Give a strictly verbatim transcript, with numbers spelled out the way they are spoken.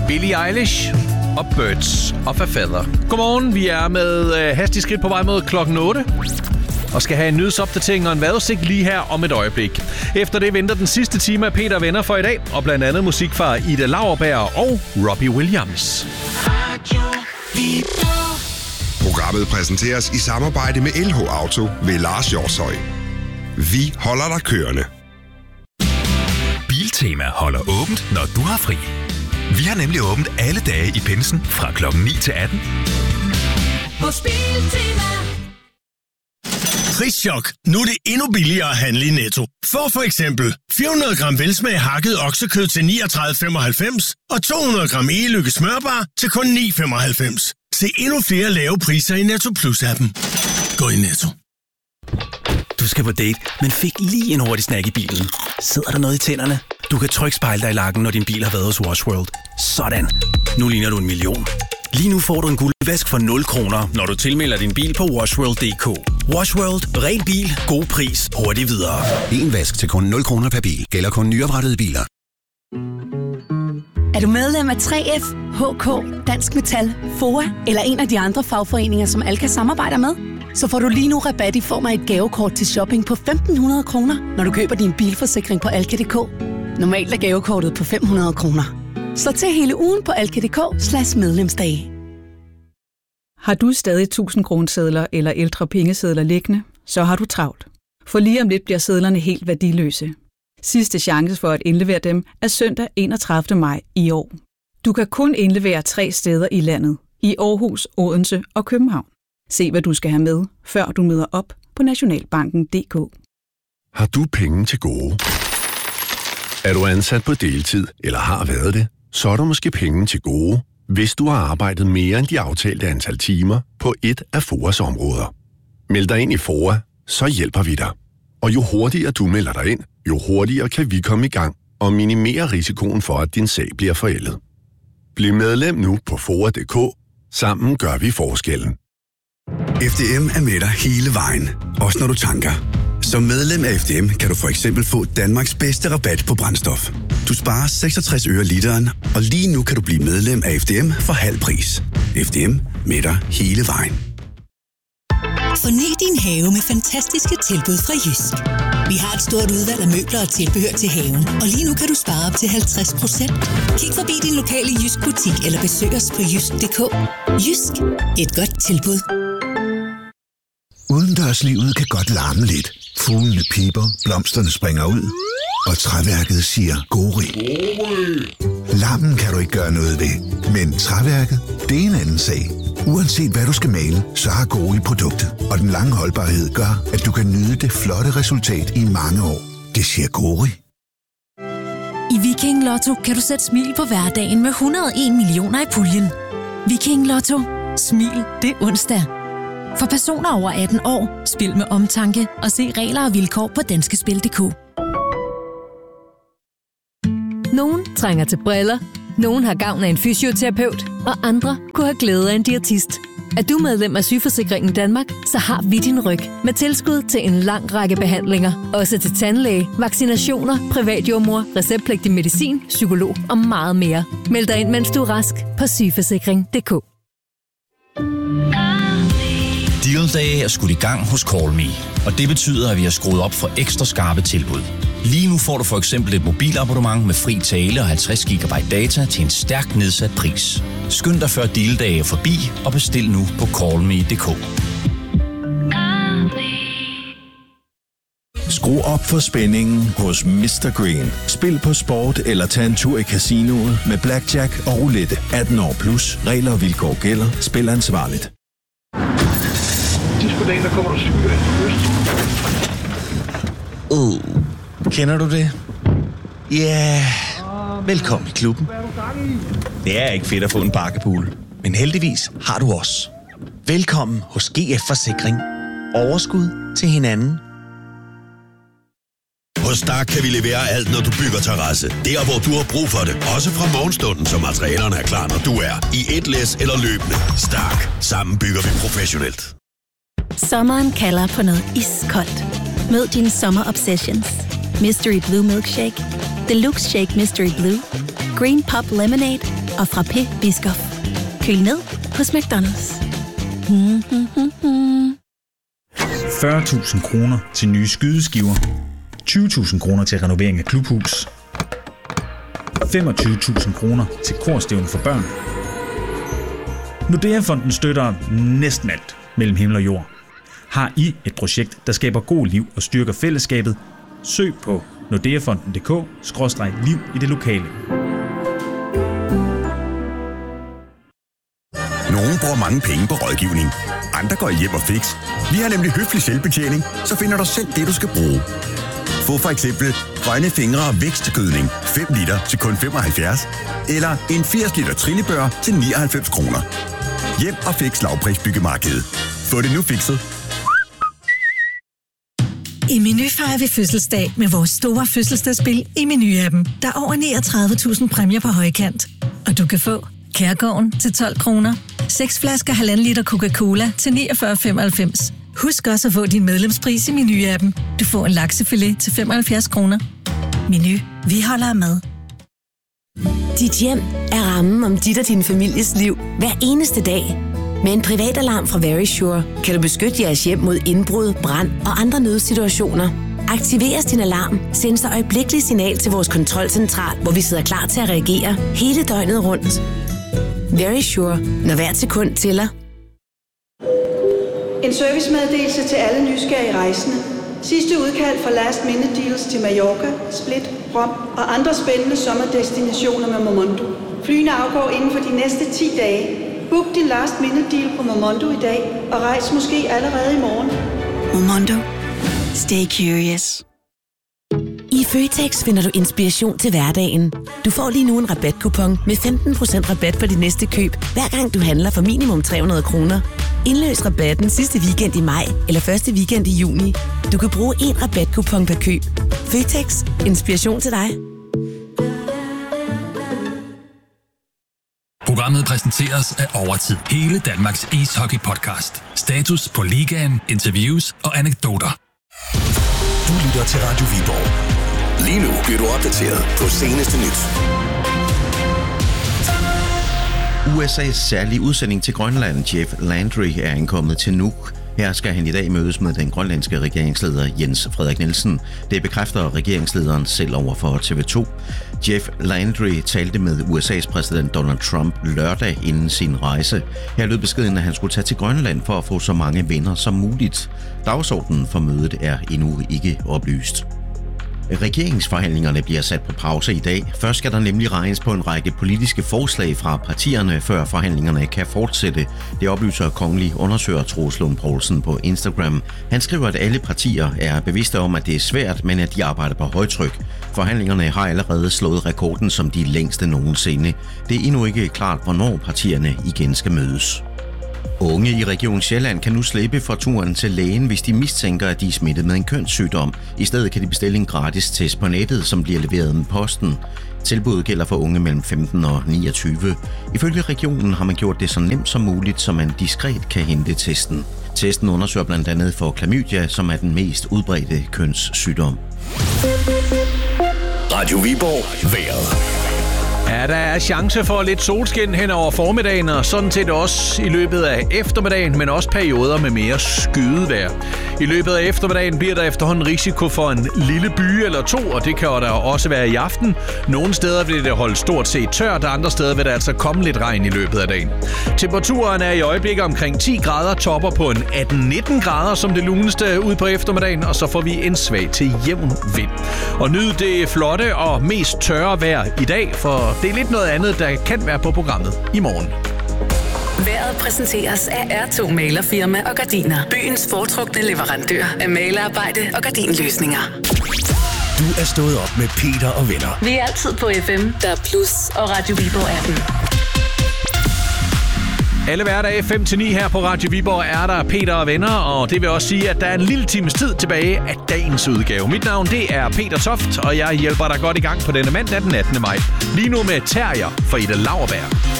Billie Eilish og Birds of a Feather. Godmorgen, vi er med øh, hastig skridt på vej mod klokken otte. Og skal have en nyhedsopdatering og en vejrudsigt lige her om et øjeblik. Efter det venter den sidste time af Peter Venner for i dag, og blandt andet musik fra Ida Lauerberg og Robbie Williams. Programmet præsenteres i samarbejde med L H Auto ved Lars Hjortshøj. Vi holder dig kørende. Biltema holder åbent, når du har fri. Vi har nemlig åbent alle dage i pinsen fra klokken ni til atten. Hos Biltema. Prischok. Nu er det endnu billigere at handle i Netto. Få for eksempel fire hundrede gram velsmag hakket oksekød til niogtredive femoghalvfems og to hundrede gram e-lykke smørbar til kun ni femoghalvfems. Se endnu flere lave priser i Netto Plus-appen. Gå i Netto. Du skal på date, men fik lige en hurtig snack i bilen. Sidder der noget i tænderne? Du kan trykspejle dig i lakken, når din bil har været hos Wash World. Sådan. Nu ligner du en million. Lige nu får du en guldvask for nul kroner, når du tilmelder din bil på washworld punktum d k. Wash World. Ren bil. God pris. Hurtigt videre. En vask til kun nul kroner per bil. Gælder kun nyoprettede biler. Er du medlem af tre F, H K, Dansk Metal, F O A eller en af de andre fagforeninger, som Alka samarbejder med? Så får du lige nu rabat i form af et gavekort til shopping på femten hundrede kroner, når du køber din bilforsikring på alka punktum d k. Normalt er gavekortet på fem hundrede kroner. Så til hele ugen på alka punktum d k slash medlemsdage. Har du stadig tusind kronesedler eller ældre pengesedler liggende, så har du travlt. For lige om lidt bliver sedlerne helt værdiløse. Sidste chance for at indlevere dem er søndag enogtredivte maj i år. Du kan kun indlevere tre steder i landet. I Aarhus, Odense og København. Se hvad du skal have med, før du møder op på nationalbanken punktum d k. Har du penge til gode? Er du ansat på deltid eller har været det, så er der måske penge til gode, hvis du har arbejdet mere end de aftalte antal timer på et af F O A's områder. Meld dig ind i F O A, så hjælper vi dig. Og jo hurtigere du melder dig ind, jo hurtigere kan vi komme i gang og minimere risikoen for, at din sag bliver forældet. Bliv medlem nu på foa punktum d k. Sammen gør vi forskellen. F D M er med dig hele vejen, også når du tanker. Som medlem af F D M kan du for eksempel få Danmarks bedste rabat på brændstof. Du sparer seksogtres øre literen, og lige nu kan du blive medlem af F D M for halv pris. F D M med dig hele vejen. Forny din have med fantastiske tilbud fra Jysk. Vi har et stort udvalg af møbler og tilbehør til haven, og lige nu kan du spare op til halvtreds procent. Kig forbi din lokale Jysk butik eller besøg os på jysk punktum d k. Jysk. Et godt tilbud. Udendørslivet kan godt larme lidt. Fuglene piper, blomsterne springer ud, og træværket siger gori. Larmen kan du ikke gøre noget ved, men træværket, det er en anden sag. Uanset hvad du skal male, så har Gori produktet, og den lange holdbarhed gør, at du kan nyde det flotte resultat i mange år. Det siger Gori. I Viking Lotto kan du sætte smil på hverdagen med et hundrede og en millioner i puljen. Viking Lotto. Smil det onsdag. For personer over atten år, spil med omtanke og se regler og vilkår på danskespil punktum d k. Nogen trænger til briller, nogen har gavn af en fysioterapeut, og andre kunne have glæde af en diætist. Er du medlem af Sygeforsikringen Danmark, så har vi din ryg med tilskud til en lang række behandlinger. Også til tandlæge, vaccinationer, privatjordmor, receptpligtig medicin, psykolog og meget mere. Meld dig ind, mens du er rask på sygeforsikring punktum d k. Deal Day er skudt i gang hos Call Me, og det betyder, at vi har skruet op for ekstra skarpe tilbud. Lige nu får du for eksempel et mobilabonnement med fri tale og halvtreds gigabyte data til en stærkt nedsat pris. Skynd dig før Deal Day er forbi og bestil nu på call me punktum d k. Skru op for spændingen hos mister Green. Spil på sport eller tag en tur i casinoet med blackjack og roulette. atten år plus. Regler og vilkår gælder. Spil ansvarligt. Sidst på dagen, der kommer der cykel Uh, kender du det? Ja, yeah. Velkommen i klubben. Det er ikke fedt at få en bakkepool, men heldigvis har du os. Velkommen hos G F Forsikring. Overskud til hinanden. Hos Stark kan vi levere alt, når du bygger terrasse. Der, hvor du har brug for det. Også fra morgenstunden, så materialerne er klar, når du er. I et læs eller løbende. Stark. Sammen bygger vi professionelt. Sommeren kalder på noget iskoldt. Mød dine sommer obsessions. Mystery Blue Milkshake, Deluxe Shake Mystery Blue, Green Pop Lemonade og frappé Biscoff. Køl ned hos McDonald's. Mm, mm, mm, mm. fyrre tusind kroner til nye skydeskiver, tyve tusind kroner til renovering af klubhus, femogtyve tusind kroner til korstævne for børn. Nordea-fonden støtter næsten alt mellem himmel og jord. Har I et projekt, der skaber god liv og styrker fællesskabet? Søg på nordeafonden punktum d k skråstreg liv i det lokale. Nogle bruger mange penge på rådgivning. Andre går hjem og fix. Vi har nemlig høflig selvbetjening, så finder du selv det, du skal bruge. Få for eksempel grønne fingre og vækstgødning fem liter til kun femoghalvfjerds. Eller en firs liter trillebør til nioghalvfems kroner. Hjem og fix lavprisbyggemarkedet. Få det nu fikset. I Meny fejrer vi fødselsdag med vores store fødselsdagsspil i Meny-appen. Der er over niogtredive tusind præmier på højkant. Og du kan få Kærgården til tolv kroner, seks flasker halvanden liter Coca-Cola til niogfyrre femoghalvfems. Husk også at få din medlemspris i Meny-appen. Du får en laksefilet til femoghalvfjerds kroner. Meny. Vi holder med. Dit hjem er rammen om dit og din families liv hver eneste dag. Med en privatalarm fra Verisure kan du beskytte jeres hjem mod indbrud, brand og andre nødsituationer. Aktiveres din alarm, sendes der øjeblikkeligt signal til vores kontrolcentral, hvor vi sidder klar til at reagere hele døgnet rundt. Verisure, når hvert sekund tæller. En servicemeddelelse til alle nysgerrige rejsende. Sidste udkald for last minute deals til Mallorca, Split, Rom og andre spændende sommerdestinationer med Momondo. Flyene afgår inden for de næste ti dage. Book din last minute deal på Momondo i dag og rejs måske allerede i morgen. Momondo. Stay curious. I Føtex finder du inspiration til hverdagen. Du får lige nu en rabatkupon med femten procent rabat på dit næste køb, hver gang du handler for minimum tre hundrede kroner. Indløs rabatten sidste weekend i maj eller første weekend i juni. Du kan bruge én rabatkupon per køb. Føtex. Inspiration til dig. Programmet præsenteres af Overtid. Hele Danmarks ishockey-podcast. Status på ligaen, interviews og anekdoter. Du lytter til Radio Viborg. Lige nu bliver du opdateret på seneste nyt. U S A's særlige udsending til Grønland, Jeff Landry, er ankommet til Nuuk. Her skal han i dag mødes med den grønlandske regeringsleder Jens Frederik Nielsen. Det bekræfter regeringslederen selv over for T V to. Jeff Landry talte med U S A's præsident Donald Trump lørdag inden sin rejse. Her lød beskeden, at han skulle tage til Grønland for at få så mange venner som muligt. Dagsordenen for mødet er endnu ikke oplyst. Regeringsforhandlingerne bliver sat på pause i dag. Først skal der nemlig regnes på en række politiske forslag fra partierne, før forhandlingerne kan fortsætte. Det oplyser kongelig undersøger Troels Lund Poulsen på Instagram. Han skriver, at alle partier er bevidste om, at det er svært, men at de arbejder på højtryk. Forhandlingerne har allerede slået rekorden som de længste nogensinde. Det er endnu ikke klart, hvornår partierne igen skal mødes. Unge i Region Sjælland kan nu slippe for turen til lægen, hvis de mistænker, at de er smittet med en kønssygdom. I stedet kan de bestille en gratis test på nettet, som bliver leveret med posten. Tilbuddet gælder for unge mellem femten og niogtyve. Ifølge regionen har man gjort det så nemt som muligt, så man diskret kan hente testen. Testen undersøger blandt andet for klamydia, som er den mest udbredte kønssygdom. Radio Viborg. Vejret. Ja, der er chance for lidt solskin hen over formiddagen, og sådan set også i løbet af eftermiddagen, men også perioder med mere skydevejr. I løbet af eftermiddagen bliver der efterhånden risiko for en lille by eller to, og det kan der også være i aften. Nogle steder vil det holde stort set tørt, og andre steder vil der altså komme lidt regn i løbet af dagen. Temperaturen er i øjeblikket omkring ti grader, topper på en atten nitten grader som det luneste ud på eftermiddagen, og så får vi en svag til jævn vind. Og nyd det flotte og mest tørre vejr i dag, for det er lidt noget andet, der kan være på programmet i morgen. Vejret præsenteres af R to Malerfirma og Gardiner. Byens foretrukne leverandør af malerarbejde og gardinløsninger. Du er stået op med Peter og venner. Vi er altid på F M, der er Plus og Radio Viborg appen. Alle hverdage fem til ni her på Radio Viborg er der Peter og venner, og det vil også sige, at der er en lille times tid tilbage af dagens udgave. Mit navn, det er Peter Toft, og jeg hjælper dig godt i gang på denne mandag den attende maj. Lige nu med Terrier for Ida Lauerberg.